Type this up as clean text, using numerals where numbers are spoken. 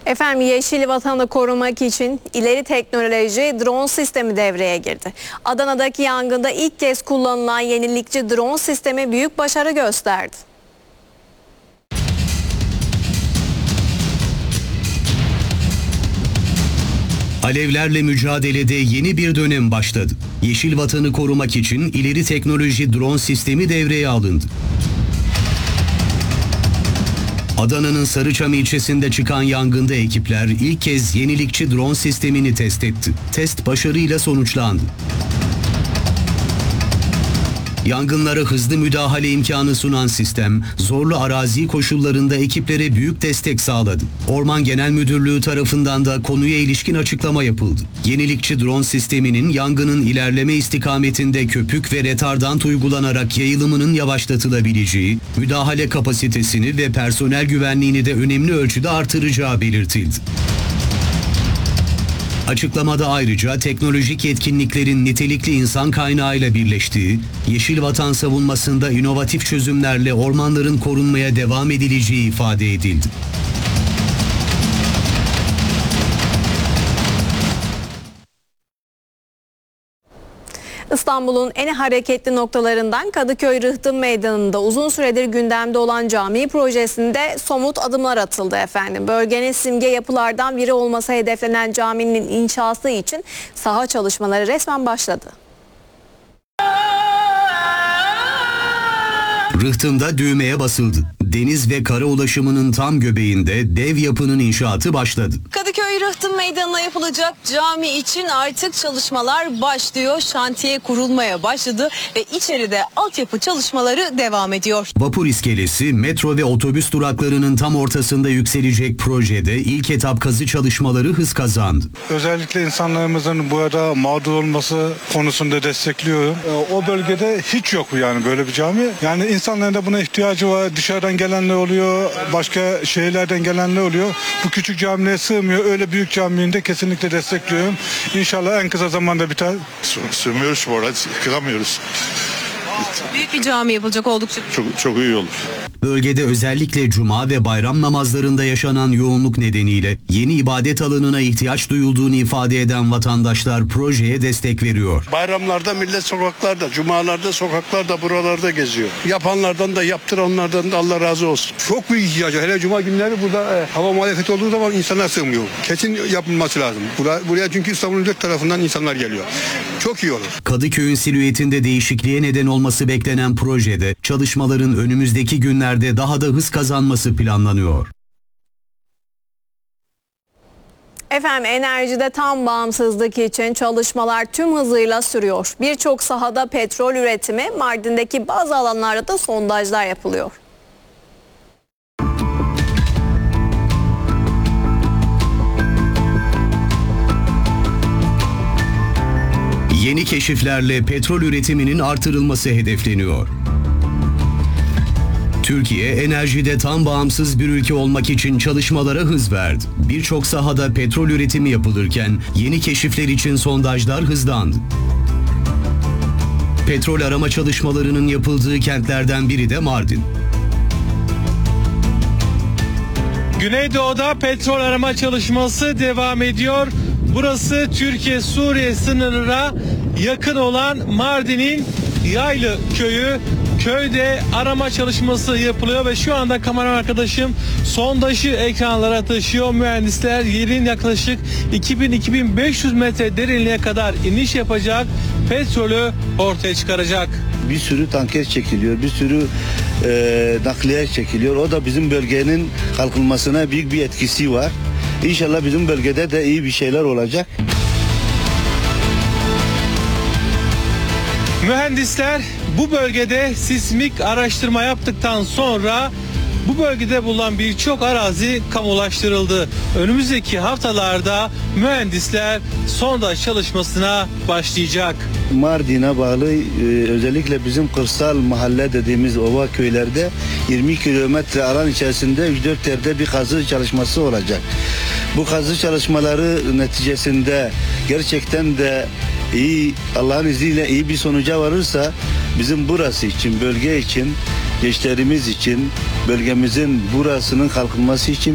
Efendim, yeşil vatanı korumak için ileri teknoloji drone sistemi devreye girdi. Adana'daki yangında ilk kez kullanılan yenilikçi drone sistemi büyük başarı gösterdi. Alevlerle mücadelede yeni bir dönem başladı. Yeşil vatanı korumak için ileri teknoloji drone sistemi devreye alındı. Adana'nın Sarıçam ilçesinde çıkan yangında ekipler ilk kez yenilikçi drone sistemini test etti. Test başarıyla sonuçlandı. Yangınlara hızlı müdahale imkanı sunan sistem, zorlu arazi koşullarında ekiplere büyük destek sağladı. Orman Genel Müdürlüğü tarafından da konuya ilişkin açıklama yapıldı. Yenilikçi drone sisteminin yangının ilerleme istikametinde köpük ve retardant uygulanarak yayılımının yavaşlatılabileceği, müdahale kapasitesini ve personel güvenliğini de önemli ölçüde artıracağı belirtildi. Açıklamada ayrıca teknolojik yetkinliklerin nitelikli insan kaynağıyla birleştiği, yeşil vatan savunmasında inovatif çözümlerle ormanların korunmaya devam edileceği ifade edildi. İstanbul'un en hareketli noktalarından Kadıköy Rıhtım Meydanı'nda uzun süredir gündemde olan cami projesinde somut adımlar atıldı efendim. Bölgenin simge yapılardan biri olması hedeflenen caminin inşası için saha çalışmaları resmen başladı. Rıhtım'da düğmeye basıldı. Deniz ve kara ulaşımının tam göbeğinde dev yapının inşaatı başladı. Kadıköy Rıhtım Meydanı'na yapılacak cami için artık çalışmalar başlıyor. Şantiye kurulmaya başladı ve içeride altyapı çalışmaları devam ediyor. Vapur iskelesi, metro ve otobüs duraklarının tam ortasında yükselecek projede ilk etap kazı çalışmaları hız kazandı. Özellikle insanlarımızın burada mağdur olması konusunda destekliyorum. O bölgede hiç yok yani böyle bir cami. Yani insanların da buna ihtiyacı var. Dışarıdan gelenler oluyor, başka şehirlerden gelenler oluyor. Bu küçük camiye sığmıyor. Öyle büyük camiyi de kesinlikle destekliyorum. İnşallah en kısa zamanda biter. Sığmıyoruz bu arada, kıramıyoruz. Büyük bir cami yapılacak oldukça. Çok iyi olur. Bölgede özellikle cuma ve bayram namazlarında yaşanan yoğunluk nedeniyle yeni ibadet alanına ihtiyaç duyulduğunu ifade eden vatandaşlar projeye destek veriyor. Bayramlarda millet sokaklarda, cumalarda sokaklarda, buralarda geziyor. Yapanlardan da yaptıranlardan da Allah razı olsun. Çok büyük ihtiyacı. Hele cuma günleri burada hava muhalefeti olduğu zaman insanlar sığmıyor. Kesin yapılması lazım. Buraya çünkü İstanbul'un dört tarafından insanlar geliyor. Çok iyi olur. Kadıköy'ün silüetinde değişikliğe neden olması beklenen projede çalışmaların önümüzdeki günlerde daha da hız kazanması planlanıyor. Efendim, enerjide tam bağımsızlık için çalışmalar tüm hızıyla sürüyor. Birçok sahada petrol üretimi, Mardin'deki bazı alanlarda da sondajlar yapılıyor. Yeni keşiflerle petrol üretiminin artırılması hedefleniyor. Türkiye, enerjide tam bağımsız bir ülke olmak için çalışmalara hız verdi. Birçok sahada petrol üretimi yapılırken yeni keşifler için sondajlar hızlandı. Petrol arama çalışmalarının yapıldığı kentlerden biri de Mardin. Güneydoğu'da petrol arama çalışması devam ediyor. Burası Türkiye-Suriye sınırına yakın olan Mardin'in Yaylı köyü. Köyde arama çalışması yapılıyor ve şu anda kameraman arkadaşım sondajı ekranlara taşıyor. Mühendisler yerin yaklaşık 2000-2500 metre derinliğe kadar iniş yapacak, petrolü ortaya çıkaracak. Bir sürü tanker çekiliyor, bir sürü nakliye çekiliyor. O da bizim bölgenin kalkınmasına büyük bir etkisi var. İnşallah bizim bölgede de iyi bir şeyler olacak. Mühendisler bu bölgede sismik araştırma yaptıktan sonra bu bölgede bulunan birçok arazi kamulaştırıldı. Önümüzdeki haftalarda mühendisler sondaj çalışmasına başlayacak. Mardin'e bağlı özellikle bizim kırsal mahalle dediğimiz ova köylerde 20 kilometre alan içerisinde 3-4 yerde bir kazı çalışması olacak. Bu kazı çalışmaları neticesinde gerçekten de iyi, Allah'ın izniyle iyi bir sonuca varırsa bizim burası için, bölge için, gençlerimiz için, bölgemizin burasının kalkınması için